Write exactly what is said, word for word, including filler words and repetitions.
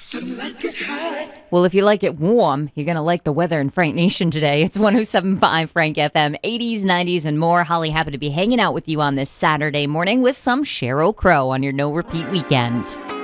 Well, if you like it warm, you're going to like the weather in Frank Nation today. It's one oh seven point five Frank F M, eighties, nineties, and more. Holly, happy to be hanging out with you on this Saturday morning with some Sheryl Crow on your no-repeat weekends.